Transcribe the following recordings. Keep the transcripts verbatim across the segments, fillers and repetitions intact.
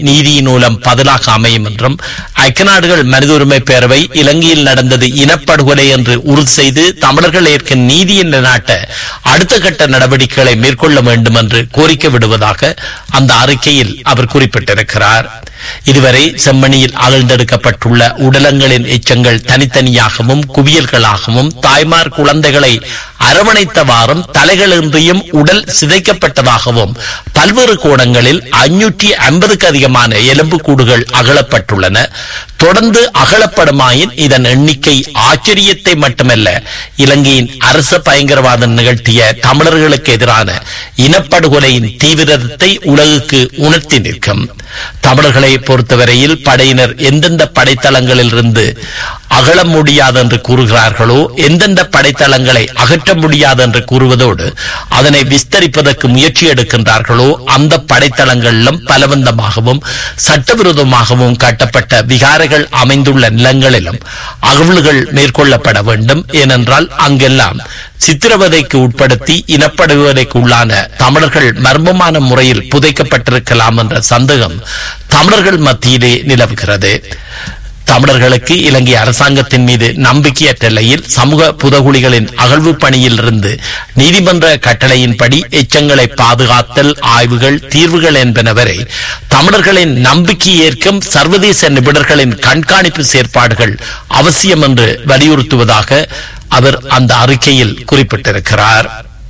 நீதியின் மூலம் பதிலாக அமையும் என்றும் ஐக்கிய நாடுகள் மனித உரிமை பேரவை இலங்கையில் நடந்தது இனப்படுகொலை என்று உறுதி செய்து தமிழர்கள் ஏற்கும் நீதி என்ற நாட்ட அடுத்த கட்ட நடவடிக்கைகளை மேற்கொள்ள வேண்டும் என்று கோரிக்கை விடுவதாக அந்த அறிக்கையில் அவர் குறிப்பிட்டிருக்கிறார். இதுவரை செம்மணியில் அகழ்ந்தெடுக்கப்பட்டுள்ள உடலங்களின் எச்சங்கள் தனித்தனியாகவும் குவியல்களாகவும் தாய்மார் குழந்தைகளை அரவணைத்தவாறும் தலைகளின்றியும் உடல் சிதைக்கப்பட்டதாகவும் பல்வேறு கோணங்களில் ஐநூற்றி ஐம்பதுக்கு அதிகமான எலும்பு கூடுகள் அகலப்பட்டுள்ளன. தொடர்ந்து அகலப்படுமாயின் இதன் எண்ணிக்கை ஆச்சரியத்தை மட்டுமல்ல, இலங்கையின் அரச பயங்கரவாத நிகழ்த்திய தமிழர்களுக்கு எதிரான இனப்படுகொலையின் தீவிரத்தை உலகுக்கு உணர்த்தி நிற்கும். தமிழர்களை பொறுத்தவரையில் படையினர் எந்தெந்த படைத்தளங்களில் இருந்து அகல முடியாது என்று கூறுகிறார்களோ, எந்தெந்த படைத்தளங்களை அகற்ற முடியாது என்று கூறுவதோடு அதனை விஸ்தரிப்பதற்கு முயற்சி எடுக்கின்றார்களோ அந்த படைத்தளங்களிலும் பலவந்தமாகவும் சட்டவிரோதமாகவும் கட்டப்பட்ட விகாரைகள் அமைந்துள்ள நிலங்களிலும் அகழ்வுகள் மேற்கொள்ளப்பட வேண்டும். ஏனென்றால் அங்கெல்லாம் சித்திரவதைக்கு உட்படுத்தி இனப்படுவதைக்கு உள்ளான தமிழர்கள் மர்மமான முறையில் புதைக்கப்பட்டிருக்கலாம் என்ற சந்தேகம் தமிழர்கள் மத்தியிலே நிலவுகிறது. தமிழர்களுக்கு இலங்கை அரசாங்கத்தின் மீது நம்பிக்கையற்ற நிலையில் சமூக புதகுலிகளின் அகழ்வு பணியில் இருந்து நீதிமன்ற கட்டளையின்படி எச்சங்களை பாதுகாத்தல் ஆய்வுகள் தீர்வுகள் என்பன வரை தமிழர்களின் நம்பிக்கை ஏற்கும் சர்வதேச நிபுணர்களின் கண்காணிப்பு செயற்பாடுகள் அவசியம் என்று வலியுறுத்துவதாக அவர் அந்த அறிக்கையில் குறிப்பிட்டிருக்கிறார்.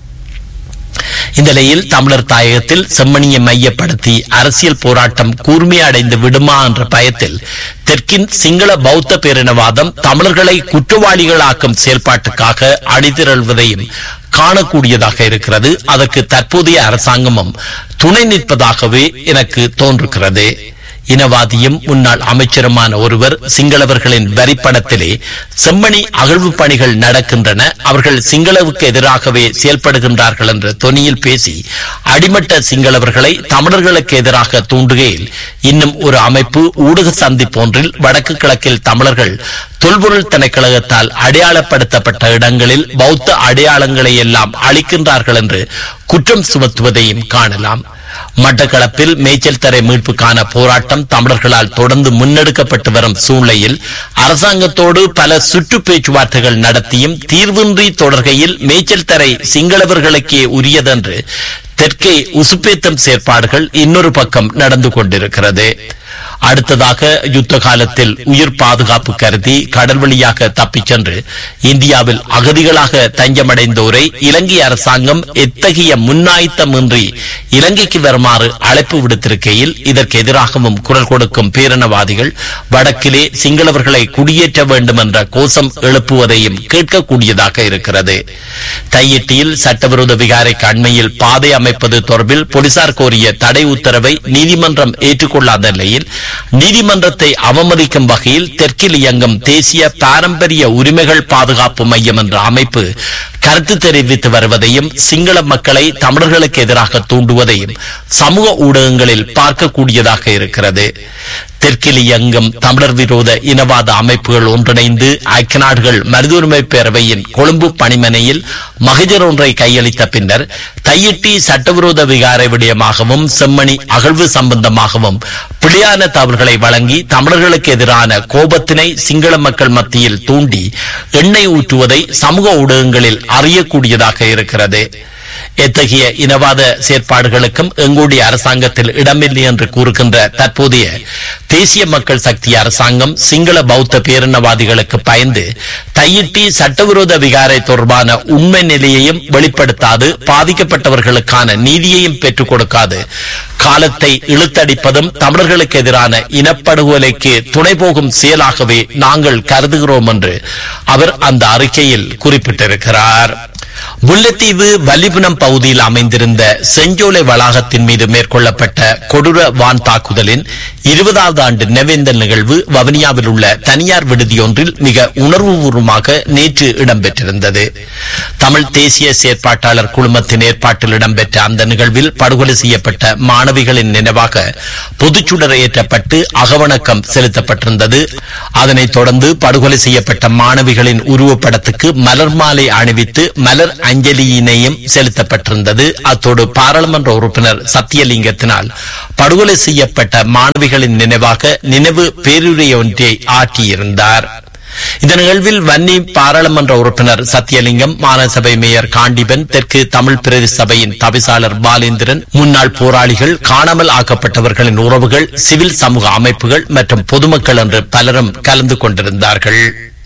இந்த நிலையில் தமிழர் தாயகத்தில் செம்மணியை மையப்படுத்தி அரசியல் போராட்டம் கூர்மையடைந்து விடுமா என்ற பயத்தில் தெற்கின் சிங்கள பௌத்த பேரினவாதம் தமிழர்களை குற்றவாளிகளாக்கும் செயல்பாட்டுக்காக அணிதிரள்வதையும் காணக்கூடியதாக இருக்கிறது. அதற்கு தற்போதைய அரசாங்கமும் துணை நிற்பதாகவே எனக்கு தோன்றுகிறது. இனவாதியும் முன்னாள் அமைச்சருமான ஒருவர் சிங்களவர்களின் வரிப்படத்திலே செம்மணி அகழ்வு பணிகள் நடக்கின்றன, அவர்கள் சிங்களவுக்கு எதிராகவே செயல்படுகின்றார்கள் என்ற தொனியில் பேசி அடிமட்ட சிங்களவர்களை தமிழர்களுக்கு எதிராக தூண்டுகையில் இன்னும் ஒரு அமைப்பு ஊடக சந்திப்பு ஒன்றில் வடக்கு கிழக்கில் தமிழர்கள் தொல்பொருள் திணைக்களத்தால் அடையாளப்படுத்தப்பட்ட இடங்களில் பௌத்த அடையாளங்களை எல்லாம் அளிக்கின்றார்கள் என்று குற்றம் சுமத்துவதையும் காணலாம். மட்டக்களப்பில் மேய்ச்சல் தரை மீட்புக்கான போராட்டம் தமிழர்களால் தொடர்ந்து முன்னெடுக்கப்பட்டு வரும் சூழ்நிலையில் அரசாங்கத்தோடு பல சுற்று பேச்சுவார்த்தைகள் நடத்தியும் தீர்வின்றி தொடர்கையில் மேய்ச்சல் தரை சிங்களவர்களுக்கே உரியதென்று தெற்கே உசுப்பேத்தம் செயற்பாடுகள் இன்னொரு பக்கம் நடந்து கொண்டிருக்கிறது. அடுத்ததாக யுத்த காலத்தில் உயிர் பாதுகாப்பு கருதி கடல் வழியாக தப்பிச் சென்று இந்தியாவில் அகதிகளாக தஞ்சமடைந்தோரை இலங்கை அரசாங்கம் எத்தகைய முன்னாயத்தமின்றி இலங்கைக்கு வருமாறு அழைப்பு விடுத்திருக்கையில் இதற்கு எதிராகவும் குரல் கொடுக்கும் பேரினவாதிகள் வடக்கிலே சிங்களவர்களை குடியேற்ற வேண்டும் என்ற கோஷம் எழுப்புவதையும் கேட்கக்கூடியதாக இருக்கிறது. தையிட்டியில் சட்டவிரோத விகாரைக்கு அண்மையில் பாதை அமைப்பது தொடர்பில் போலீசார் கோரிய தடை உத்தரவை நீதிமன்றம் ஏற்றுக்கொள்ளாத நிலையில் நீதிமன்றத்தை அவமதிக்கும் வகையில் தெற்கில் இயங்கும் தேசிய பாரம்பரிய உரிமைகள் பாதுகாப்பு மையம் என்ற அமைப்பு கருத்து தெரிவித்து வருவதையும் சிங்கள மக்களை தமிழர்களுக்கு எதிராக தூண்டுவதையும் சமூக ஊடகங்களில் பார்க்கக்கூடியதாக இருக்கிறது. தெற்கில் இயங்கும் தமிழர் விரோத இனவாத அமைப்புகள் ஒன்றிணைந்து ஐக்கிய நாடுகள் மனித உரிமை பேரவையின் கொழும்பு பணிமனையில் மகஜர் ஒன்றை கையளித்த பின்னர் தையிட்டி சட்டவிரோத விகாரை விடயமாகவும் செம்மணி அகழ்வு சம்பந்தமாகவும் பிழையான தகவல்களை வழங்கி தமிழர்களுக்கு எதிரான கோபத்தினை சிங்கள மக்கள் மத்தியில் தூண்டி எண்ணெய் ஊற்றுவதை சமூக ஊடகங்களில் அறியக்கூடியதாக இருக்கிறது. எத்தகைய இனவாத செயற்பாடுகளுக்கும் எங்களுடைய அரசாங்கத்தில் இடமில்லை என்று கூறுகின்ற தற்போதைய தேசிய மக்கள் சக்தி அரசாங்கம் சிங்கள பௌத்த பேரினவாதிகளுக்கு பயந்து தையிட்டி சட்டவிரோத விகாரை தொடர்பான உண்மை நிலையையும் வெளிப்படுத்தாது, பாதிக்கப்பட்டவர்களுக்கான நீதியையும் பெற்றுக் கொடுக்காது காலத்தை இழுத்தடிப்பதும் தமிழர்களுக்கு எதிரான இனப்படுகொலைக்கு துணை போகும் செயலாகவே நாங்கள் கருதுகிறோம் என்று அவர் அந்த அறிக்கையில் குறிப்பிட்டிருக்கிறார். முல்லைத்தீவு வல்லிபுனம் பகுதியில் அமைந்திருந்த செஞ்சோலை வளாகத்தின் மீது மேற்கொள்ளப்பட்ட கொடூர வான் தாக்குதலின் இருபதாவது ஆண்டு நினைவேந்தல் நிகழ்வு வவுனியாவில் உள்ள தனியார் விடுதியொன்றில் மிக உணர்வுபூர்வமாக நேற்று இடம்பெற்றிருந்தது. தமிழ் தேசிய செயற்பாட்டாளர் குழுமத்தின் ஏற்பாட்டில் இடம்பெற்ற அந்த நிகழ்வில் படுகொலை செய்யப்பட்ட மாணவிகளின் நினைவாக பொதுச்சுடர் ஏற்றப்பட்டு அகவணக்கம் செலுத்தப்பட்டிருந்தது. அதனைத் தொடர்ந்து படுகொலை செய்யப்பட்ட மாணவிகளின் உருவப்படத்துக்கு மலர் மாலை அணிவித்து மலர் அஞ்சலியினையும் செலுத்தப்பட்டிருந்தது. அத்தோடு பாராளுமன்ற உறுப்பினர் சத்தியலிங்கத்தினால் படுகொலை செய்யப்பட்ட மாணவிகளின் நினைவாக நினைவு பேருரை ஒன்றை ஆற்றியிருந்தார். இந்த நிகழ்வில் வன்னி பாராளுமன்ற உறுப்பினர் சத்தியலிங்கம், மாநகரசபை மேயர் காண்டிபன், தெற்கு தமிழ் பிரதேச சபையின் தவிசாளர் பாலேந்திரன், முன்னாள் போராளிகள், காணாமல் ஆக்கப்பட்டவர்களின் உறவுகள், சிவில் சமூக அமைப்புகள் மற்றும் பொதுமக்கள் என்று பலரும் கலந்து கொண்டிருந்தார்கள்.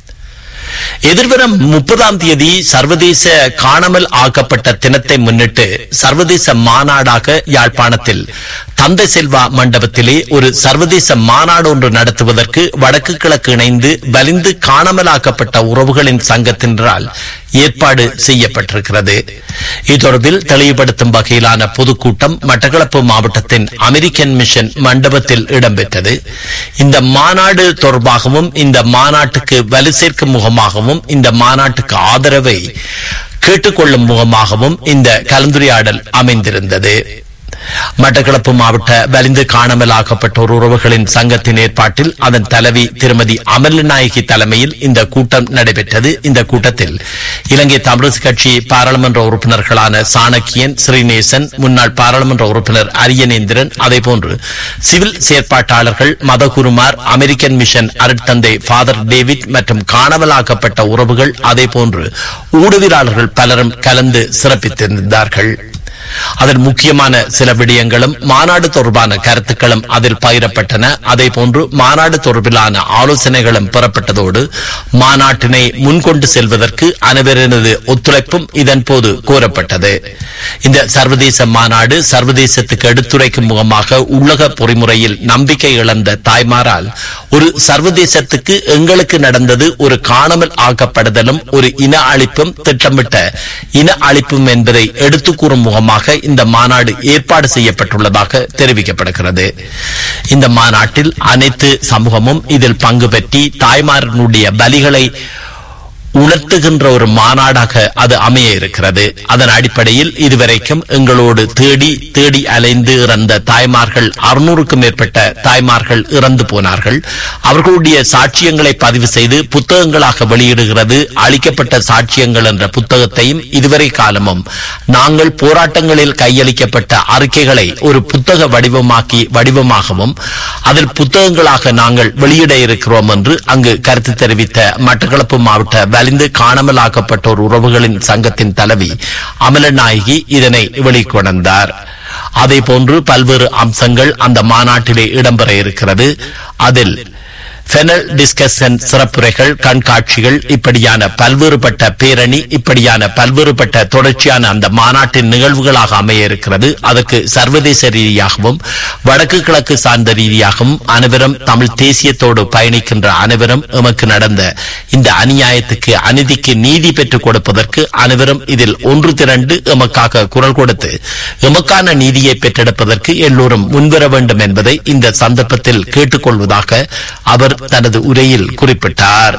எதிர்வரும் முப்பதாம் தேதி சர்வதேச காணாமல் ஆக்கப்பட்ட தினத்தை முன்னிட்டு சர்வதேச மாநாடாக யாழ்ப்பாணத்தில் தந்தை செல்வா மண்டபத்திலே ஒரு சர்வதேச மாநாடு ஒன்று நடத்துவதற்கு வடக்கு கிழக்கு இணைந்து வலிந்து காணாமலாக்கப்பட்ட உறவுகளின் சங்கத்தினரால் ஏற்பாடு செய்யப்பட்டிருக்கிறது. இத்தொடர்பில் தெளிவுபடுத்தும் வகையிலான பொதுக்கூட்டம் மட்டக்களப்பு மாவட்டத்தின் அமெரிக்கன் மிஷன் மண்டபத்தில் இடம்பெற்றது. இந்த மாநாடு தொடர்பாகவும் இந்த மாநாட்டுக்கு வலு சேர்க்கும் முகமாகவும் இந்த மாநாட்டுக்கு ஆதரவை கேட்டுக்கொள்ளும் முகமாகவும் இந்த கலந்துரையாடல் அமைந்திருந்தது. மட்டக்களப்பு மாவட்ட வலிந்து காணாமலாக்கப்பட்டோர் உறவுகளின் சங்கத்தின் ஏற்பாட்டில் அதன் தலைவி திருமதி அமல்நாயகி தலைமையில் இந்த கூட்டம் நடைபெற்றது. இந்த கூட்டத்தில் இலங்கை தமிழரசு கட்சி பாராளுமன்ற உறுப்பினர்களான சாணக்கியன், ஸ்ரீநேசன், முன்னாள் பாராளுமன்ற உறுப்பினர் அரியநேந்திரன், அதேபோன்று சிவில் செயற்பாட்டாளர்கள், மதகுருமார், அமெரிக்கன் மிஷன் அருட்தந்தை ஃபாதர் டேவிட் மற்றும் காணாமலாக்கப்பட்ட உறவுகள், அதேபோன்று ஊடகவியலாளர்கள் பலரும் கலந்து சிறப்பித்திருந்தார்கள். அதன் முக்கியமான சில விடயங்களும் மாநாடு தொடர்பான கருத்துக்களும் அதில் பகிரப்பட்டன. அதே போன்று மாநாடு தொடர்பிலான ஆலோசனைகளும் பெறப்பட்டதோடு மாநாட்டினை முன்கொண்டு செல்வதற்கு அனைவரது ஒத்துழைப்பும் இதன் போது கோரப்பட்டது. இந்த சர்வதேச மாநாடு சர்வதேசத்துக்கு எடுத்துரைக்கும் முகமாக உலக பொறிமுறையில் நம்பிக்கை இழந்த தாய்மாரால் ஒரு சர்வதேசத்துக்கு எங்களுக்கு நடந்தது ஒரு காணாமல் ஆக்கப்படுதலும் ஒரு இன அழிப்பும் திட்டமிட்ட இன அழிப்பும் என்பதை எடுத்துக் கூறும் முகமாக இந்த மாநாடு ஏற்பாடு செய்யப்பட்டுள்ளதாக தெரிவிக்கப்படுகிறது. இந்த மாநாட்டில் அனைத்து சமூகமும் இதில் பங்கு பெற்றி தாய்மாரனுடைய பலிகளை உணர்த்துகின்ற ஒரு மாநாடாக அது அமைய இருக்கிறது. அதன் அடிப்படையில் இதுவரைக்கும் எங்களோடு தேடி தேடி அலைந்து இறந்த தாய்மார்கள் அறுநூறுக்கும் மேற்பட்ட தாய்மார்கள் இறந்து போனார்கள். அவர்களுடைய சாட்சியங்களை பதிவு செய்து புத்தகங்களாக வெளியிடுகிறது அளிக்கப்பட்ட சாட்சியங்கள் என்ற புத்தகத்தையும் இதுவரை காலமும் நாங்கள் போராட்டங்களில் கையளிக்கப்பட்ட அறிக்கைகளை ஒரு புத்தக வடிவமாக்கி வடிவமாகவும் அதில் புத்தகங்களாக நாங்கள் வெளியிட இருக்கிறோம் என்று அங்கு கருத்து தெரிவித்த மட்டக்களப்பு மாவட்ட வலிந்து காணாமலாக்கப்பட்டோர் உறவுகளின் சங்கத்தின் தலைவி அமலநாயகி இதனை வெளிக்கொணர்ந்தார். அதே போன்று பல்வேறு அம்சங்கள் அந்த மாநாட்டிலே இடம்பெற இருக்கிறது. அதில் பெனல் டிஸ்கஷன், சிறப்புரைகள், கண்காட்சிகள், இப்படியான பல்வேறுபட்ட பேரணி, இப்படியான பல்வேறுபட்ட தொடர்ச்சியான அந்த மாநாட்டின் நிகழ்வுகளாக அமைய இருக்கிறது. அதற்கு சர்வதேச ரீதியாகவும் வடக்கு கிழக்கு சார்ந்த ரீதியாகவும் அனைவரும் தமிழ் தேசியத்தோடு பயணிக்கின்ற அனைவரும் எமக்கு நடந்த இந்த அநியாயத்துக்கு அநீதிக்கு நீதி பெற்றுக் கொடுப்பதற்கு அனைவரும் இதில் ஒன்று திரண்டு எமக்காக குரல் கொடுத்து எமக்கான நீதியை பெற்றெடுப்பதற்கு எல்லோரும் முன்வர வேண்டும் என்பதை இந்த சந்தர்ப்பத்தில் கேட்டுக்கொள்வதாக அவர் தனது உரையில் குறிப்பிட்டார்.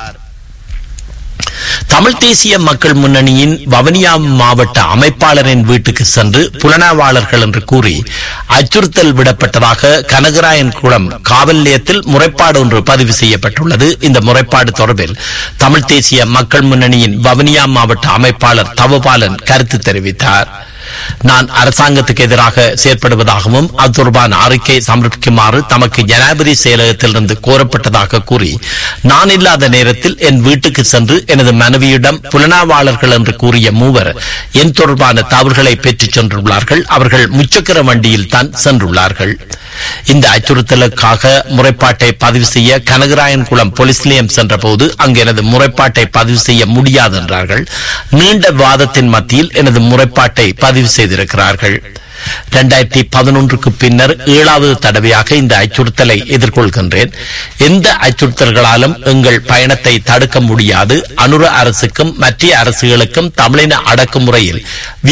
தமிழ் தேசிய மக்கள் முன்னணியின் வவுனியா மாவட்ட அமைப்பாளரின் வீட்டுக்கு சென்று புலனாய்வாளர்கள் என்று கூறி அச்சுறுத்தல் விடப்பட்டதாக கனகராயன் குளம் காவல் நிலையத்தில் முறைப்பாடு ஒன்று பதிவு செய்யப்பட்டுள்ளது. இந்த முறைப்பாடு தொடர்பில் தமிழ் தேசிய மக்கள் முன்னணியின் வவுனியா மாவட்ட அமைப்பாளர் தவபாலன் கருத்து தெரிவித்தார். நான் அரசாங்கத்துக்கு எதிராக செயற்படுவதாகவும் அது தொடர்பான அறிக்கை சமர்ப்பிக்குமாறு தமக்கு ஜனாதிபதி செயலகத்திலிருந்து கோரப்பட்டதாக கூறி நான் இல்லாத நேரத்தில் என் வீட்டுக்கு சென்று எனது மனைவியிடம் புலனாய்வாளர்கள் என்று கூறிய மூவர் என் தொடர்பான தவறுகளை பெற்றுச் சென்றுள்ளார்கள். அவர்கள் முச்சக்கர வண்டியில் தான் சென்றுள்ளார்கள். இந்த அச்சுறுத்தலுக்காக முறைப்பாட்டை பதிவு செய்ய கனகராயன் குளம் போலீஸ் நிலையம் சென்ற போது அங்கு எனது முறைப்பாட்டை பதிவு செய்ய முடியாது என்றார்கள். நீண்ட வாதத்தின் மத்தியில் எனது முறைப்பாட்டை பதிவு செய்திருக்கிறார்கள். இரண்டாயிரத்தி பதினொன்றுக்கு பின்னர் ஏழாவது தடவையாக இந்த அச்சுறுத்தலை எதிர்கொள்கின்றேன். எந்த அச்சுறுத்தல்களாலும் எங்கள் பயணத்தை தடுக்க முடியாது. அனுர அரசுக்கும் மற்ற அரசுகளுக்கும் தமிழின அடக்குமுறையில்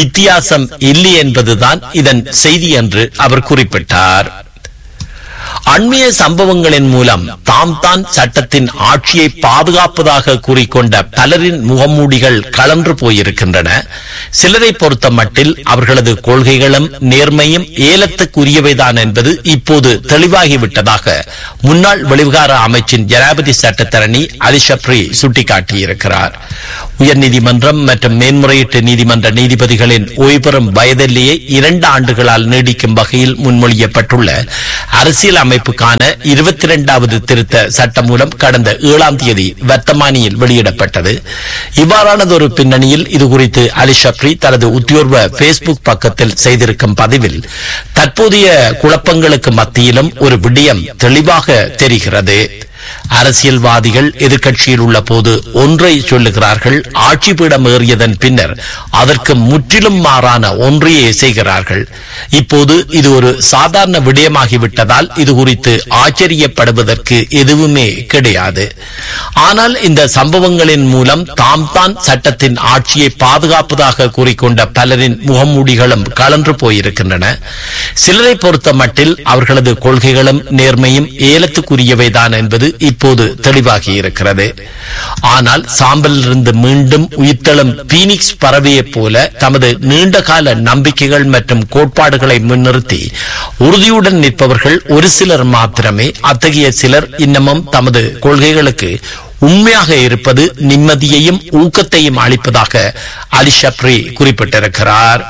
வித்தியாசம் இல்லை என்பதுதான் இதன் செய்தி என்று அவர் குறிப்பிட்டார். அண்மைய சம்பவங்களின் மூலம் தாம் தான் சட்டத்தின் ஆட்சியை பாதுகாப்பதாக கூறிக்கொண்ட பலரின் முகமூடிகள் கலன்று போயிருக்கின்றன. சிலரை பொறுத்த மட்டில் அவர்களது கொள்கைகளும் நேர்மையும் ஏலத்துக்குரியவைதான் என்பது இப்போது தெளிவாகிவிட்டதாக முன்னாள் வெளிவிகார அமைச்சின் ஜனாதிபதி சட்டத்தரணி அலி ஷப்ரி சுட்டிக்காட்டியிருக்கிறார். உயர்நீதிமன்றம் மற்றும் மேன்முறையீட்டு நீதிமன்ற நீதிபதிகளின் ஓய்வுபெறும் வயதிலேயே இரண்டு ஆண்டுகளால் நீடிக்கும் வகையில் முன்மொழியப்பட்டுள்ள அரசியல் அமைப்புக்கான இருபத்தி இரண்டாவது திருத்த சட்டம் மூலம் கடந்த ஏழாம் தேதி வர்த்தமானியில் வெளியிடப்பட்டது. இவ்வாறானதொரு பின்னணியில் இதுகுறித்து அலி ஷப்ரி தனது உத்தியோர்வ பேஸ்புக் பக்கத்தில் செய்திருக்கும் பதிவில் தற்போதைய குழப்பங்களுக்கு மத்தியிலும் ஒரு விடயம் தெளிவாக தெரிகிறது. அரசியல்வாதிகள் எதிர்க்கட்சியில் உள்ள போது ஒன்றை சொல்லுகிறார்கள், ஆட்சி பீடம் ஏறியதன் பின்னர் அதற்கு முற்றிலும் மாறான ஒன்றையே செய்கிறார்கள். இப்போது இது ஒரு சாதாரண விடயமாகிவிட்டதால் இது குறித்து ஆச்சரியப்படுவதற்கு எதுவுமே கிடையாது. ஆனால் இந்த சம்பவங்களின் மூலம் தாம் தான் சட்டத்தின் ஆட்சியை பாதுகாப்பதாக கூறிக்கொண்ட பலரின் முகமூடிகளும் கலன்று போயிருக்கின்றன. சிலரை பொறுத்த மட்டில் அவர்களது கொள்கைகளும் நேர்மையும் ஏலத்துக்குரியவைதான் என்பது இப்போது தெளிவாகி இருக்கிறது. ஆனால் சாம்பலிலிருந்து மீண்டும் உயிர்த்தெழும் பீனிக்ஸ் பறவையைப் போல தமது நீண்டகால நம்பிக்கைகள் மற்றும் கோட்பாடுகளை முன்னிறுத்தி உறுதியுடன் நிற்பவர்கள் ஒரு சிலர் மாத்திரமே. அத்தகைய சிலர் இன்னமும் தமது கொள்கைகளுக்கு உண்மையாக இருப்பது நிம்மதியையும் ஊக்கத்தையும் அளிப்பதாக அலி ஷப்ரி குறிப்பிட்டிருக்கிறார்.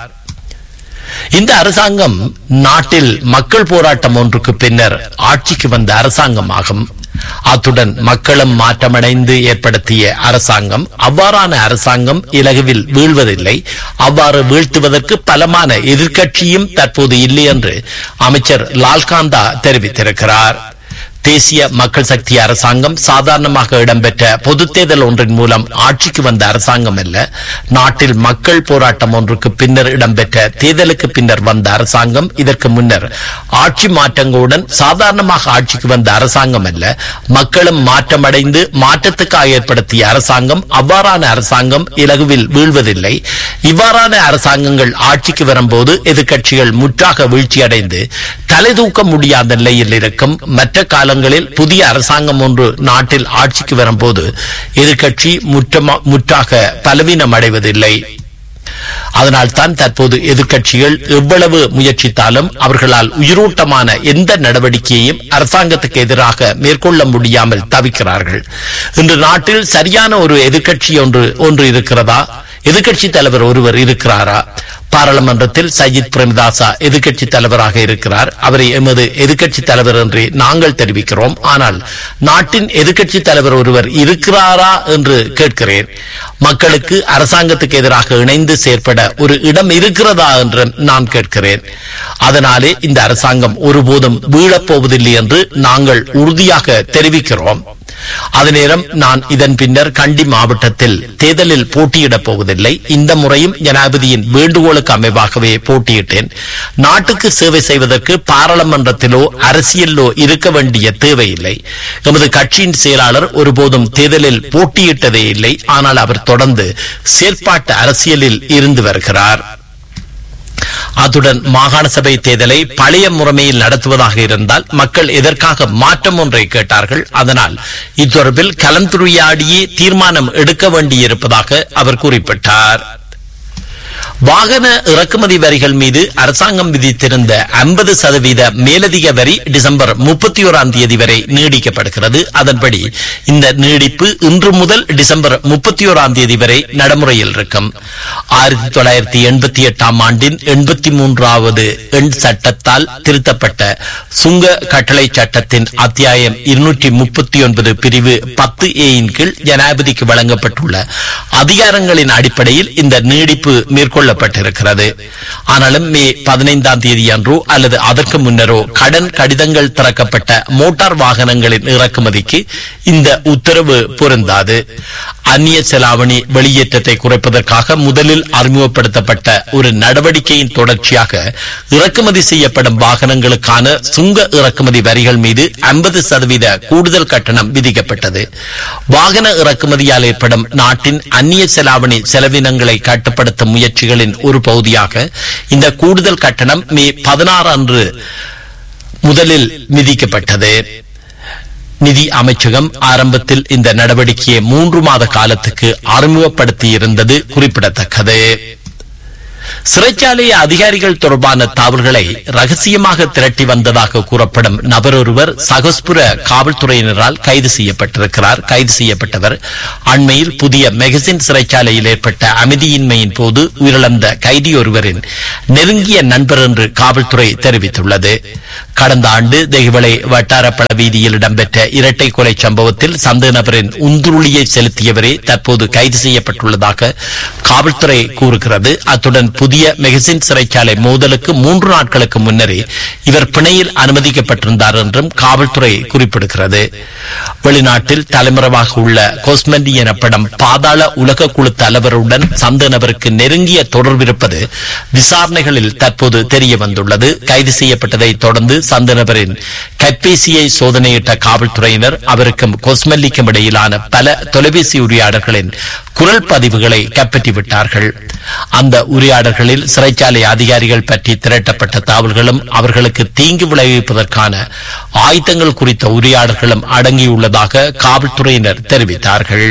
இந்த அரசாங்கம் நாட்டில் மக்கள் போராட்டம் ஒன்றுக்கு பின்னர் ஆட்சிக்கு வந்த அரசாங்கமாகும். அத்துடன் மக்களும் மாற்றமடைந்து ஏற்படுத்திய அரசாங்கம். அவ்வாறான அரசாங்கம் இலகுவில் வீழ்வதில்லை. அவ்வாறு வீழ்த்துவதற்கு பலமான எதிர்க்கட்சியும் தற்போது இல்லை என்று அமைச்சர் லால்காந்தா தெரிவித்திருக்கிறார். தேசிய மக்கள் சக்தி அரசாங்கம் சாதாரணமாக இடம்பெற்ற பொது தேர்தல் ஒன்றின் மூலம் ஆட்சிக்கு வந்த அரசாங்கம் அல்ல. நாட்டில் மக்கள் போராட்டம் ஒன்றுக்கு பின்னர் இடம்பெற்ற தேர்தலுக்கு பின்னர் வந்த அரசாங்கம். இதற்கு முன்னர் ஆட்சி மாற்றங்களுடன் சாதாரணமாக ஆட்சிக்கு வந்த அரசாங்கம் அல்ல. மக்களும் மாற்றமடைந்து மாற்றத்துக்காக ஏற்படுத்திய அரசாங்கம். அவ்வாறான அரசாங்கம் இலகுவில் வீழ்வதில்லை. இவ்வாறான அரசாங்கங்கள் ஆட்சிக்கு வரும்போது எதிர்க்கட்சிகள் முற்றாக வீழ்ச்சியடைந்து தலை தூக்க முடியாத நிலையில் இருக்கும். மற்ற காலங்களில் புதிய அரசாங்கம் ஒன்று நாட்டில் ஆட்சிக்கு வரும்போது எதிர்க்கட்சி முற்றாக பலவீனம் அடைவதில்லை. அதனால் தான் தற்போது எதிர்க்கட்சிகள் எவ்வளவு முயற்சித்தாலும் அவர்களால் உயிரோட்டமான எந்த நடவடிக்கையையும் அரசாங்கத்துக்கு எதிராக மேற்கொள்ள முடியாமல் தவிக்கிறார்கள். இன்று நாட்டில் சரியான ஒரு எதிர்க்கட்சி ஒன்று ஒன்று இருக்கிறதா? எதிர்க்கட்சி தலைவர் ஒருவர் இருக்கிறாரா? பாராளுமன்றத்தில் சஜித் பிரேமதாசா எதிர்க்கட்சி தலைவராக இருக்கிறார். அவரை எமது எதிர்க்கட்சி தலைவர் என்று நாங்கள் தெரிவிக்கிறோம். ஆனால் நாட்டின் எதிர்க்கட்சி தலைவர் ஒருவர் இருக்கிறாரா என்று கேட்கிறேன். மக்களுக்கு அரசாங்கத்துக்கு எதிராக இணைந்து செயற்பட ஒரு இடம் இருக்கிறதா என்று நான் கேட்கிறேன். அதனாலே இந்த அரசாங்கம் ஒருபோதும் வீழப்போவதில்லை என்று நாங்கள் உறுதியாக தெரிவிக்கிறோம். அதே நேரம் நான் இதன் பின்னர் கண்டி மாவட்டத்தில் தேர்தலில் போட்டியிடப் போவதில்லை. இந்த முறையும் ஜனாதிபதியின் வேண்டுகோளுக்கு அமைவாகவே போட்டியிட்டேன். நாட்டுக்கு சேவை செய்வதற்கு பாராளுமன்றத்திலோ அரசியலோ இருக்க வேண்டிய தேவையில்லை. எமது கட்சியின் செயலாளர் ஒருபோதும் தேர்தலில் போட்டியிட்டதே இல்லை. ஆனால் அவர் தொடர்ந்து செயற்பாட்டு அரசியலில் இருந்து வருகிறார். அத்துடன் மாகாண சபை தேர்தலை பழைய முறைமையில் நடத்துவதாக இருந்தால் மக்கள் எதற்காக மாற்றம் ஒன்றை கேட்டார்கள். அதனால் இத்தொடர்பில் கலந்துரையாடியே தீர்மானம் எடுக்க வேண்டியிருப்பதாக அவர் குறிப்பிட்டார். வாகன இறக்குமதி வரிகள் மீது அரசாங்கம் விதித்திருந்த ஐம்பது சதவீத மேலதிக வரி டிசம்பர் முப்பத்தி ஓராம் தேதி வரை நீடிக்கப்படுகிறது. அதன்படி இந்த நீடிப்பு இன்று முதல் டிசம்பர் முப்பத்தி ஓராம் தேதி வரை நடைமுறையில் இருக்கும். ஆயிரத்தி தொள்ளாயிரத்தி எண்பத்தி எட்டாம் ஆண்டின் எண்பத்தி மூன்றாவது எண் சட்டத்தால் திருத்தப்பட்ட சுங்க கட்டளை சட்டத்தின் அத்தியாயம் இருநூற்றி முப்பத்தி ஒன்பது பிரிவு பத்து ஏயின் கீழ் ஜனாதிபதிக்கு வழங்கப்பட்டுள்ள அதிகாரங்களின் அடிப்படையில் இந்த நீடிப்பு மேற்கொள்ளப்பட்டிருக்கிறது. ஆனாலும் மே பதினைந்தாம் தேதி அன்றோ அல்லது அதற்கு முன்னரோ கடன் கடிதங்கள் திறக்கப்பட்ட மோட்டார் வாகனங்களின் இறக்குமதிக்கு இந்த உத்தரவு பொருந்தாது. அந்நிய செலாவணி வெளியேற்றத்தை குறைப்பதற்காக முதலில் அறிமுகப்படுத்தப்பட்ட ஒரு நடவடிக்கையின் தொடர்ச்சியாக இறக்குமதி செய்யப்படும் வாகனங்களுக்கான சுங்க இறக்குமதி வரிகள் மீது ஐம்பது சதவீத கூடுதல் கட்டணம் விதிக்கப்பட்டது. வாகன இறக்குமதியால் ஏற்படும் நாட்டின் அந்நிய செலாவணி செலவினங்களை கட்டுப்படுத்தும் முயற்சிகளின் ஒரு பகுதியாக இந்த கூடுதல் கட்டணம் மே பதினாறு அன்று முதலில் விதிக்கப்பட்டது. நிதி அமைச்சகம் ஆரம்பத்தில் இந்த நடவடிக்கையை மூன்று மாத காலத்துக்கு அறிமுகப்படுத்தியிருந்தது குறிப்பிடத்தக்கது. சிறைச்சாலை அதிகாரிகள் தொடர்பான தகவல்களை ரகசியமாக திரட்டி வந்ததாக கூறப்படும் நபர் ஒருவர் சகஸ்புர காவல்துறையினரால் கைது செய்யப்பட்டிருக்கிறார். கைது செய்யப்பட்டவர் அண்மையில் புதிய மெகசின் சிறைச்சாலையில் ஏற்பட்ட அமைதியின்மையின் போது உயிரிழந்த கைதி ஒருவரின் நெருங்கிய நண்பர் என்று காவல்துறை தெரிவித்துள்ளது. கடந்த ஆண்டு தெஹிவளை வட்டாரப்பள வீதியில் இடம்பெற்ற இரட்டை கொலை சம்பவத்தில் சந்தேக நபரின் உந்துருளியை செலுத்தியவரே தற்போது கைது செய்யப்பட்டுள்ளதாக காவல்துறை கூறுகிறது. அத்துடன் புதிய மெகசின் சிறைச்சாலை மோதலுக்கு மூன்று நாட்களுக்கு முன்னரே இவர் பிணையில் அனுமதிக்கப்பட்டிருந்தார் என்றும் காவல்துறை குறிப்பிடுகிறது. வெளிநாட்டில் தலைமறைவாக உள்ள கோஸ்மண்டி எனப்படும் பாதாள உலக குழு தலைவருடன் சந்தேக நபருக்கு நெருங்கிய தொடர்பு இருப்பது விசாரணைகளில் தற்போது தெரிய வந்துள்ளது. கைது செய்யப்பட்டதை தொடர்ந்து சந்தேக நபரின் கைபேசியை சோதனையிட்ட காவல்துறையினர் அவருக்கும் கோஸ்மல்லிக்கும் இடையிலான பல தொலைபேசி உரையாடல்களின் குரல் பதிவுகளை கைப்பற்றிவிட்டார்கள். அந்த உரையாடல்களில் சிறைச்சாலை அதிகாரிகள் பற்றி திரட்டப்பட்ட தகவல்களும் அவர்களுக்கு தீங்கு விளைவிப்பதற்கான ஆயுதங்கள் குறித்த உரையாடல்களும் அடங்கியுள்ளதாக காவல்துறையினர் தெரிவித்தார்கள்.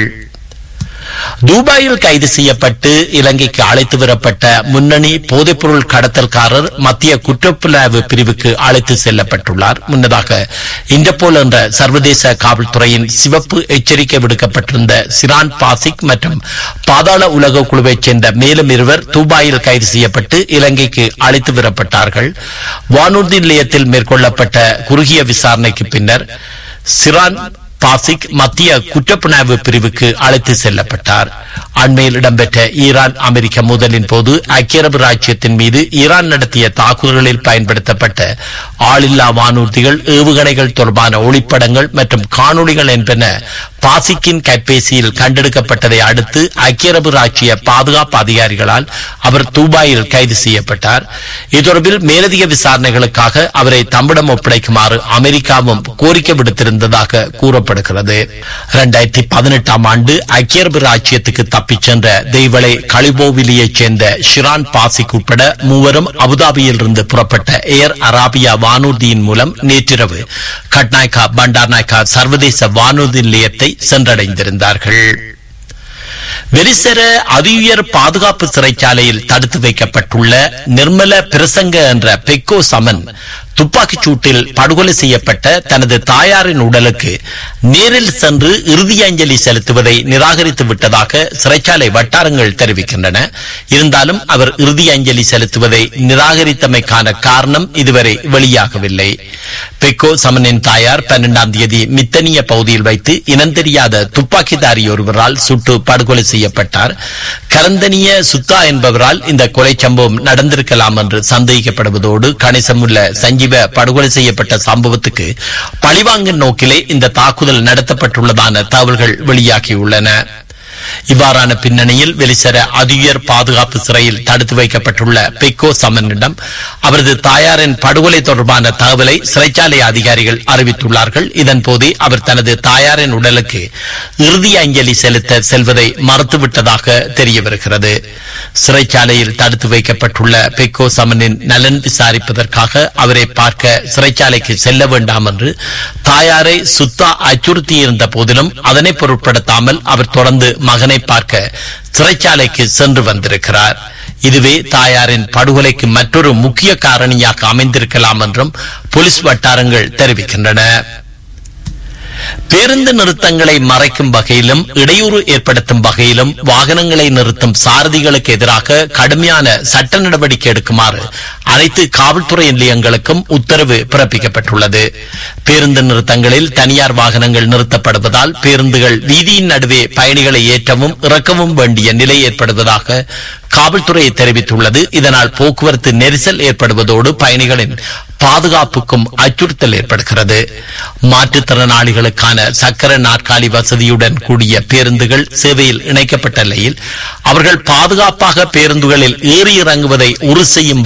துபாயில் கைது செய்யப்பட்டு இலங்கைக்கு அழைத்து வரப்பட்ட முன்னணி போதைப்பொருள் கடத்தல்காரர் மத்திய குற்றப்புலனாய்வு பிரிவுக்கு அழைத்து செல்லப்பட்டுள்ளார். முன்னதாக இன்டர்போல் என்ற சர்வதேச காவல்துறையின் சிவப்பு எச்சரிக்கை விடுக்கப்பட்டிருந்த சிரான் பாசிக் மற்றும் பாதாள உலக குழுவைச் சேர்ந்த மேலும் இருவர் துபாயில் கைது செய்யப்பட்டு இலங்கைக்கு அழைத்து வரப்பட்டார்கள். வானூர்தி நிலையத்தில் மேற்கொள்ளப்பட்ட குறுகிய விசாரணைக்கு பின்னர் சிரான் பாசிக் மத்திய குற்றப்புலனாய்வு பிரிவுக்கு அழைத்து செல்லப்பட்டார். அண்மையில் இடம்பெற்ற ஈரான் அமெரிக்க மோதலின் போது ஐக்கிய அரபு ராச்சியத்தின் மீது ஈரான் நடத்திய தாக்குதல்களில் பயன்படுத்தப்பட்ட ஆளில்லா வானூர்திகள், ஏவுகணைகள் தொடர்பான ஒளிப்படங்கள் மற்றும் காணொளிகள் என்பன பாசிக்கின் கைபேசியில் கண்டெடுக்கப்பட்டதை அடுத்து ஐக்கிய அரபு ராச்சிய பாதுகாப்பு அதிகாரிகளால் அவர் துபாயில் கைது செய்யப்பட்டார். இது தொடர்பில் மேலதிக விசாரணைகளுக்காக அவரை தம்மிடம் ஒப்படைக்குமாறு அமெரிக்காவும் கோரிக்கை விடுத்திருந்ததாக கூறப்படுகிறது. இரண்டாயிரத்தி பதினெட்டாம் ஆண்டு ஐக்கிய அரபு ராச்சியத்துக்கு தப்பிச் சென்ற தெய்வளை கலிபோவிலியைச் சேர்ந்த ஷிரான் பாசிக் உட்பட மூவரும் அபுதாபியில் இருந்து புறப்பட்ட ஏர் அராபியா வானூர்தியின் மூலம் நேற்றிரவு கட்நாயக்கா பண்டார்நாயக்கா சர்வதேச வானூர்தி நிலையத்தை சென்றடைந்திருந்தார்கள். வெலிசர அதியுயர் பாதுகாப்பு சிறைச்சாலையில் தடுத்து வைக்கப்பட்டுள்ள நிர்மல பிரசங்க என்ற பெக்கோ சமன் துப்பாக்கிச் சூட்டில் படுகொலை செய்யப்பட்ட தனது தாயாரின் உடலுக்கு நேரில் சென்று இறுதி அஞ்சலி செலுத்துவதை நிராகரித்து விட்டதாக சிறைச்சாலை வட்டாரங்கள் தெரிவிக்கின்றன. இருந்தாலும் அவர் இறுதி அஞ்சலி செலுத்துவதை நிராகரித்தமைக்கான காரணம் இதுவரை வெளியாகவில்லை. பெக்கோ சமனின் தாயார் பன்னெண்டாம் தேதி மித்தனிய பகுதியில் வைத்து இனம் தெரியாத துப்பாக்கிதாரி ஒருவரால் சுட்டு படுகொலை செய்யப்பட்டார். கரந்தனிய சுத்தா என்பவரால் இந்த கொலை சம்பவம் நடந்திருக்கலாம் என்று சந்தேகிக்கப்படுவதோடு கணிசமுள்ள சஞ்சீவ படுகொலை செய்யப்பட்ட சம்பவத்துக்கு பழிவாங்கும் நோக்கிலே இந்த தாக்குதல் நடத்தப்பட்டுள்ளதான தகவல்கள் வெளியாகியுள்ளன. இவ்வாறான பின்னணியில் வெலிசர அதியுயர் பாதுகாப்பு சிறையில் தடுத்து வைக்கப்பட்டுள்ள பெக்கோ சமனிடம் அவரது தாயாரின் படுகொலை தொடர்பான தகவலை சிறைச்சாலை அதிகாரிகள் அறிவித்துள்ளார்கள். இதன்போதே அவர் தனது தாயாரின் உடலுக்கு இறுதி அஞ்சலி செலுத்த செல்வதை மறுத்துவிட்டதாக தெரிய வருகிறது. சிறைச்சாலையில் தடுத்து வைக்கப்பட்டுள்ள பெக்கோ சமனின் நலன் விசாரிப்பதற்காக அவரை பார்க்க சிறைச்சாலைக்கு செல்ல வேண்டாம் என்று தாயாரை சுத்தா அச்சுறுத்தியிருந்த போதிலும் அதனை பொருட்படுத்தாமல் அவர் தொடர்ந்து மகனை பார்க்க சிறைச்சாலைக்கு சென்று வந்திருக்கிறார். இதுவே தாயாரின் படுகொலைக்கு மற்றொரு முக்கிய காரணியாக அமைந்திருக்கலாம் என்றும் போலீஸ் வட்டாரங்கள் தெரிவிக்கின்றன. பேருந்து நிறுத்தங்களை மறைக்கும் வகையிலும் இடையூறு ஏற்படுத்தும் வகையிலும் வாகனங்களை நிறுத்தும் சாரதிகளுக்கு எதிராக கடுமையான சட்ட நடவடிக்கை எடுக்குமாறு அனைத்து காவல்துறை நிலையங்களுக்கும் உத்தரவு பிறப்பிக்கப்பட்டுள்ளது. பேருந்து நிறுத்தங்களில் தனியார் வாகனங்கள் நிறுத்தப்படுவதால் பேருந்துகள் வீதியின் நடுவே பயணிகளை ஏற்றவும் இறக்கவும் வேண்டிய நிலை ஏற்படுவதாக காவல்துறை தெரிவித்துள்ளது. இதனால் போக்குவரத்து நெரிசல் ஏற்படுவதோடு பயணிகளின் பாதுகாப்புக்கும் அச்சுறுத்தல் ஏற்படுகிறது. மாற்றுத்திறனாளிகளுக்கான சக்கர நாற்காலி வசதியுடன் கூடிய பேருந்துகள் சேவையில் இணைக்கப்பட்ட நிலையில் அவர்கள் பாதுகாப்பாக பேருந்துகளில் ஏறி இறங்குவதை உறுதி செய்யும் வகையிலும்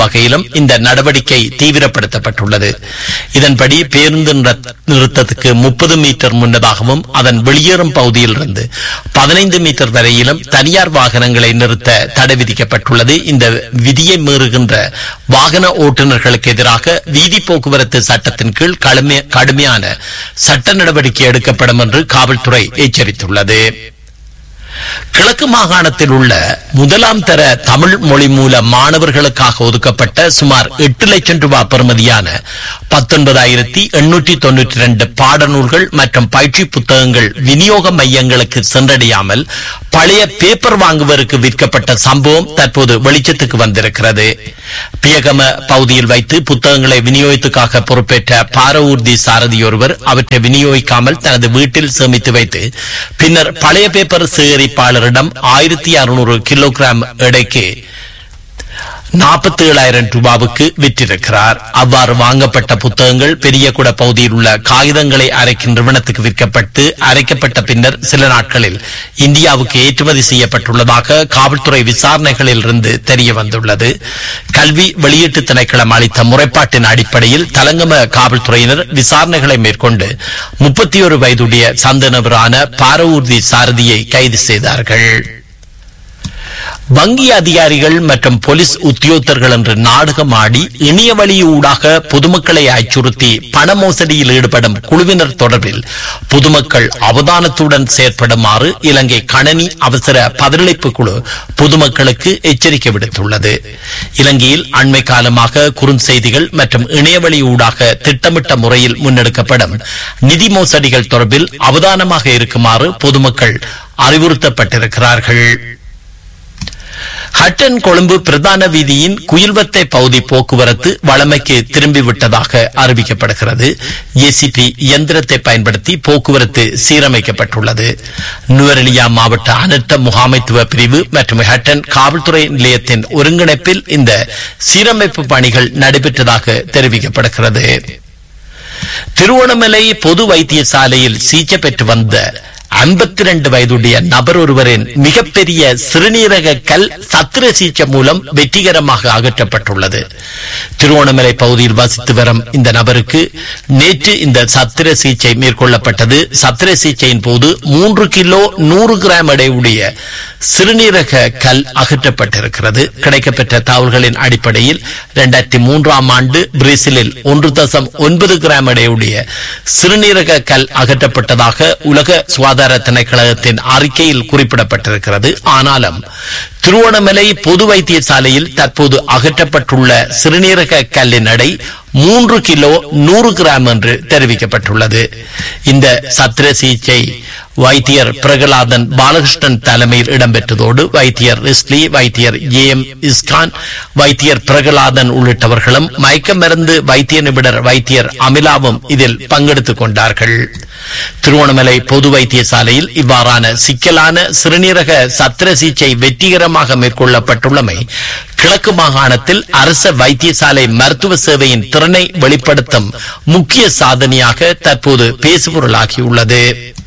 இந்த நடவடிக்கை தீவிரப்படுத்தப்பட்டுள்ளது. இதன்படி பேருந்து நிறுத்தத்துக்கு முப்பது மீட்டர் முன்னதாகவும் அதன் வெளியேறும் பகுதியில் இருந்து பதினைந்து மீட்டர் வரையிலும் தனியார் வாகனங்களை நிறுத்த தடை விதிக்கப்பட்டுள்ளது. இந்த விதியை மீறுகின்ற வாகன ஓட்டுநர்களுக்கு எதிராக வீதி போக்குவரத்து சட்டத்தின் கீழ் கடுமையான சட்ட நடவடிக்கை எடுக்கப்படும் என்று காவல்துறை எச்சரித்துள்ளது. கிழக்கு மாகாணத்தில் உள்ள முதலாம் தர தமிழ் மொழி மூல மாணவர்களுக்காக ஒதுக்கப்பட்ட சுமார் எட்டு லட்சம் ரூபாய் பெறுமதியான பத்தொன்பதாயிரத்தி எண்ணூற்றி தொன்னூற்றி இரண்டு பாடநூல்கள் மற்றும் பயிற்சி புத்தகங்கள் விநியோக மையங்களுக்கு சென்றடையாமல் பழைய பேப்பர் வாங்குவதற்கு விற்கப்பட்ட சம்பவம் தற்போது வெளிச்சத்துக்கு வந்திருக்கிறது. பியகம பகுதியில் வைத்து புத்தகங்களை விநியோகத்துக்காக பொறுப்பேற்ற பாரவூர்தி சாரதி ஒருவர் அவற்றை விநியோகிக்காமல் தனது வீட்டில் சேமித்து வைத்து பின்னர் பழைய பேப்பர் சேகரிப்பாளரிடம் ஆயிரத்தி அறுநூறு கிலோகிராம் எடைக்கு நாற்பத்தி ஏழாயிரம் ரூபாவுக்கு விற்றிருக்கிறார். அவ்வாறு வாங்கப்பட்ட புத்தகங்கள் பெரியகுட பகுதியில் உள்ள காகிதங்களை அரைக்கும் நிறுவனத்துக்கு விற்கப்பட்டு அரைக்கப்பட்ட பின்னர் சில நாட்களில் இந்தியாவுக்கு ஏற்றுமதி செய்யப்பட்டுள்ளதாக காவல்துறை விசாரணைகளில் இருந்து தெரிய வந்துள்ளது. கல்வி வெளியீட்டு திணைக்களம் அளித்த முறைப்பாட்டின் அடிப்படையில் தலங்கம காவல்துறையினர் விசாரணைகளை மேற்கொண்டு முப்பத்தி ஒரு வயதுடைய சந்தனவரான பாரவூர்தி சாரதியை கைது செய்தார்கள். வங்கி அதிகாரிகள் மற்றும் போலீஸ் உத்தியோகத்தர்கள் என்று நாடகம் ஆடி இணைய வழியூடாக பொதுமக்களை அச்சுறுத்தி பண மோசடியில் ஈடுபடும் குழுவினர் தொடர்பில் பொதுமக்கள் அவதானத்துடன் செயற்படுமாறு இலங்கை கணனி அவசர பதிலளிப்பு குழு பொதுமக்களுக்கு எச்சரிக்கை விடுத்துள்ளது. இலங்கையில் அண்மை காலமாக குறுஞ்செய்திகள் மற்றும் இணையவழி ஊடாக திட்டமிட்ட முறையில் முன்னெடுக்கப்படும் நிதி மோசடிகள் தொடர்பில் அவதானமாக இருக்குமாறு பொதுமக்கள் அறிவுறுத்தப்பட்டிருக்கிறார்கள். ஹட்டன் கொழும்பு பிரதான வீதியின் குயில்வத்தை பகுதி போக்குவரத்து வளமைக்கு திரும்பிவிட்டதாக அறிவிக்கப்படுகிறது. ஏசிபி இயந்திரத்தை பயன்படுத்தி போக்குவரத்து சீரமைக்கப்பட்டுள்ளது. நுவரெலியா மாவட்ட அனர்த்த முகாமைத்துவ பிரிவு மற்றும் ஹட்டன் காவல்துறை நிலையத்தின் ஒருங்கிணைப்பில் இந்த சீரமைப்பு பணிகள் நடைபெற்றதாக தெரிவிக்கப்படுகிறது. திருவோணமலை பொது வைத்தியசாலையில் சிகிச்சை பெற்று வந்த ஐம்பத்தி இரண்டு வயதுடைய நபர் ஒருவரின் மிகப்பெரிய சிறுநீரக கல் சத்திர சிகிச்சை மூலம் வெற்றிகரமாக அகற்றப்பட்டுள்ளது. திருவோணமலை பகுதியில் வசித்து வரும் இந்த நபருக்கு நேற்று இந்த சத்திர சிகிச்சை மேற்கொள்ளப்பட்டது. சத்திர சிகிச்சையின் போது மூன்று கிலோ நூறு கிராம் எடையுடைய சிறுநீரக கல் அகற்றப்பட்டிருக்கிறது. கிடைக்கப்பெற்ற தகவல்களின் அடிப்படையில் இரண்டாயிரத்தி மூன்றாம் ஆண்டு பிரேசிலில் ஒன்று தசம் ஒன்பது கிராம் எடையுடைய சிறுநீரக கல் அகற்றப்பட்டதாக உலக சுகாதார திணைக்களத்தின் அறிக்கையில் குறிப்பிடப்பட்டிருக்கிறது. ஆனாலும் திருவோணமலை பொது வைத்தியசாலையில் தற்போது அகற்றப்பட்டுள்ள சிறுநீரக கல்லின் எடை மூன்று கிலோ நூறு கிராம் என்று தெரிவிக்கப்பட்டுள்ளது. இந்த சத்திர சிகிச்சை வைத்தியர் பிரகலாதன் பாலகிருஷ்ணன் தலைமையில் இடம்பெற்றதோடு வைத்தியர் ரிஸ்லி, வைத்தியர் ஏ எம் இஸ்கான், வைத்தியர் பிரகலாதன் உள்ளிட்டவர்களும் மயக்க மருந்து வைத்திய நிபுணர் வைத்தியர் அமிலாவும் இதில் பங்கெடுத்துக் கொண்டார்கள். திருவோணமலை பொது வைத்தியசாலையில் இவ்வாறான சிக்கலான சிறுநீரக சத்திர சிகிச்சை வெற்றிகரமாக மேற்கொள்ளப்பட்டுள்ளமை கிழக்கு மாகாணத்தில் அரச வைத்தியசாலை மருத்துவ சேவையின் திறனை வெளிப்படுத்தும் முக்கிய சாதனையாக தற்போது பேசுபொருளாகியுள்ளது.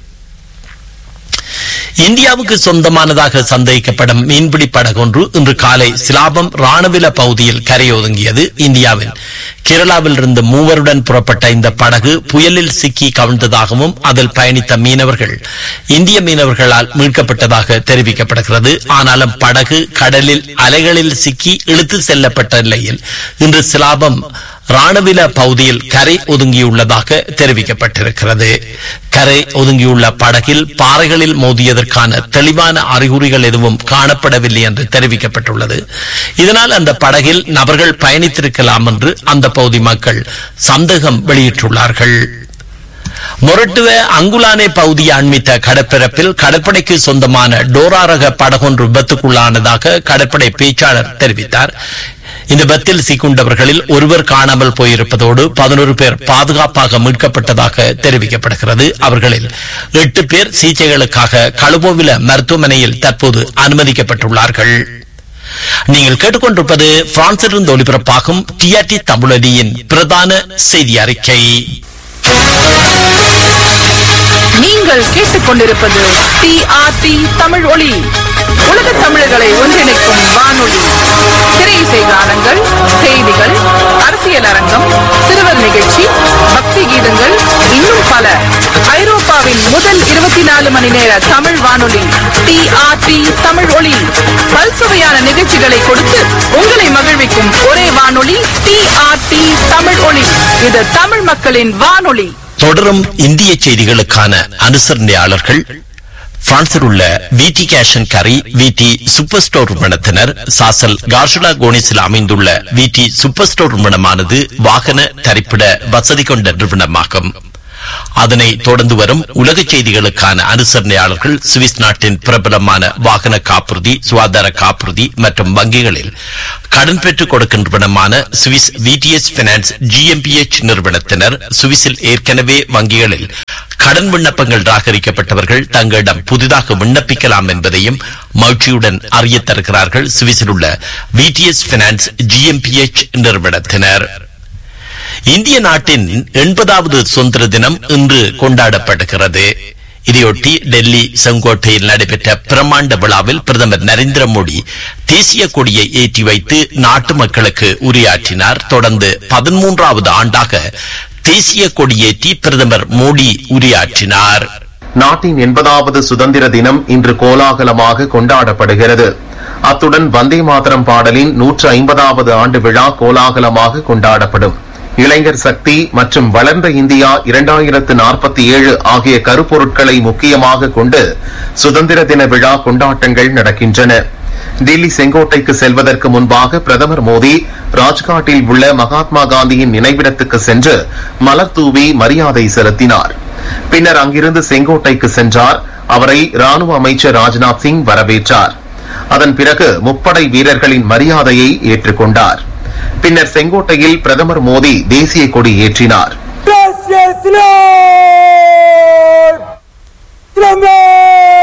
இந்தியாவுக்கு சொந்தமானதாக சந்தேகிக்கப்படும் மீன்பிடி படகொன்று இன்று காலை சிலாபம் ராணுவில பகுதியில் கரையொதுங்கியது. இந்தியாவின் கேரளாவில் இருந்து மூவருடன் புறப்பட்ட இந்த படகு புயலில் சிக்கி கவிழ்ந்ததாகவும் அதில் பயணித்த மீனவர்கள் இந்திய மீனவர்களால் மீட்கப்பட்டதாக தெரிவிக்கப்படுகிறது. ஆனாலும் படகு கடலில் அலைகளில் சிக்கி இழுத்து செல்லப்பட்ட நிலையில் இன்று சிலாபம் ராணுவில பகுதியில் கரை ஒதுங்கியுள்ளதாக தெரிவிக்கப்பட்டிருக்கிறது. கரை ஒதுங்கியுள்ள படகில் பாறைகளில் மோதியதற்கான தெளிவான அறிகுறிகள் எதுவும் காணப்படவில்லை என்று தெரிவிக்கப்பட்டுள்ளது. இதனால் அந்த படகில் நபர்கள் பயணித்திருக்கலாம் என்று அந்த பகுதி மக்கள் சந்தேகம் வெளியிட்டுள்ளார்கள். மொரட்டுவ அங்குலானே பகுதியை அண்மித்த கடற்பரப்பில் கடற்படைக்கு சொந்தமான டோரா ரக படகொன்று விபத்துக்குள்ளானதாக கடற்படை பேச்சாளர் தெரிவித்தார். இந்த விபத்தில் சிக்குண்டவர்களில் ஒருவர் காணாமல் போயிருப்பதோடு பதினோரு பேர் பாதுகாப்பாக மீட்கப்பட்டதாக தெரிவிக்கப்படுகிறது. அவர்களில் எட்டு பேர் சிகிச்சைகளுக்காக களுபோவில மருத்துவமனையில் தற்போது அனுமதிக்கப்பட்டுள்ளார்கள். நீங்கள் கேட்டுக்கொண்டிருப்பது பிரான்சிலிருந்து ஒலிபரப்பாகும் டிஆர்டி தமிழொலியின் பிரதான செய்தி அறிக்கை. நீங்கள் கேட்டுக்கொண்டிருப்பது டிஆர்டி தமிழ் ஒலி. உலக தமிழர்களை ஒன்றிணைக்கும் வானொலி. திரை இசை கானங்கள், செய்திகள், அரசியல் அரங்கம், சிறுவர் நிகழ்ச்சி, பக்தி கீதங்கள், இன்னும் பல. ஐரோப்பாவின் முதல் இருபத்தி நாலு மணி நேர தமிழ் வானொலி டி ஆர் டி தமிழ் ஒளி. பல்சுவையான நிகழ்ச்சிகளை கொடுத்து உங்களை மகிழ்விக்கும் ஒரே வானொலி டி ஆர் டி தமிழ் ஒளி. இது தமிழ் மக்களின் வானொலி. தொடரும் இந்திய செய்திகளுக்கான அனுசரணையாளர்கள் பிரான்சில் உள்ள விடி கேஷ் அண்ட் கரி, விடி சூப்பர் ஸ்டோர் நிறுவனத்தினர். சாசல் கார்ஷுலா கோனிஸில் அமைந்துள்ள விடி சூப்பர் ஸ்டோர் நிறுவனமானது வாகன தரிப்பிட வசதி கொண்ட நிறுவனமாகும். அதனை தொடர்ந்து வரும் உலக செய்திகளுக்கான அனுசரணையாளர்கள் சுவிஸ் நாட்டின் பிரபலமான வாகன காப்புறுதி, சுகாதார காப்புறுதி மற்றும் வங்கிகளில் கடன் பெற்றுக் கொடுக்கின்றவனமான சுவிஸ் விடிஎஸ் பைனான்ஸ் ஜிஎம்பிஎச் நிறுவனத்தினர். சுவிஸில் ஏற்கனவே வங்கிகளில் கடன் விண்ணப்பங்கள் ராகரிக்கப்பட்டவர்கள் தங்களிடம் புதிதாக விண்ணப்பிக்கலாம் என்பதையும் மகிழ்ச்சியுடன் அறிய தருகிறார்கள் சுவிஸில் உள்ள விடிஎஸ் பைனான்ஸ் ஜிஎம்பிஎச் நிறுவனத்தினர். இந்திய நாட்டின் எண்பதாவது சுதந்திர தினம் இன்று கொண்டாடப்படுகிறது. இதையொட்டி டெல்லி செங்கோட்டையில் நடைபெற்ற பிரமாண்ட விழாவில் பிரதமர் நரேந்திர மோடி தேசிய கொடியை ஏற்றி வைத்து நாட்டு மக்களுக்கு உரையாற்றினார். தொடர்ந்து பதிமூன்றாவது ஆண்டாக தேசிய கொடியேற்றி பிரதமர் மோடி உரையாற்றினார். நாட்டின் எண்பதாவது சுதந்திர தினம் இன்று கோலாகலமாக கொண்டாடப்படுகிறது. அத்துடன் வந்தே மாதரம் பாடலின் நூற்று ஐம்பதாவது ஆண்டு விழா கோலாகலமாக கொண்டாடப்படும். இளைஞர் சக்தி மற்றும் வளர்ந்த இந்தியா இரண்டாயிரத்து நாற்பத்தி ஏழு ஆகிய கருப்பொருட்களை முக்கியமாக கொண்டு சுதந்திர தின விழா கொண்டாட்டங்கள் நடக்கின்றன. டில்லி செங்கோட்டைக்கு செல்வதற்கு முன்பாக பிரதமர் மோடி ராஜ்காட்டில் உள்ள மகாத்மா காந்தியின் நினைவிடத்துக்கு சென்று மலர் தூவி மரியாதை செலுத்தினார். பின்னர் அங்கிருந்து செங்கோட்டைக்கு சென்றார். அவரை ராணுவ அமைச்சர் ராஜ்நாத் சிங் வரவேற்றார். அதன் பிறகு முப்படை வீரர்களின் மரியாதையை ஏற்றுக்கொண்டார். பின்னர் செங்கோட்டையில் பிரதமர் மோடி தேசிய கொடி ஏற்றினார்.